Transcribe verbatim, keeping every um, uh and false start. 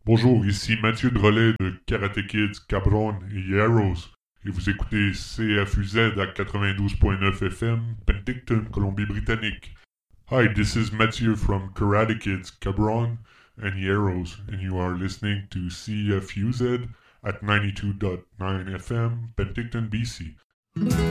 Bonjour, ici Mathieu Drolet de Karate Kids, Cabron et Yaros, et vous écoutez C F U Z à quatre-vingt-douze point neuf F M, Penticton, Colombie-Britannique. Hi, this is Mathieu from Karate Kids, Cabron and Yaros, and you are listening to C F U Z at ninety-two point nine F M, Penticton, B C.